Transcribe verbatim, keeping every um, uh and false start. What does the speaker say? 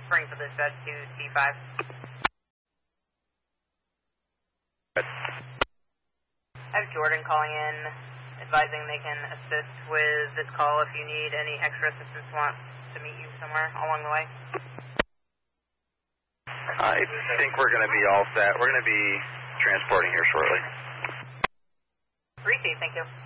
Spring for dispatch to T five. I have Jordan calling in, advising they can assist with this call if you need any extra assistance, want to meet you somewhere along the way. I think we're going to be all set. We're going to be transporting here shortly. Receive, thank you.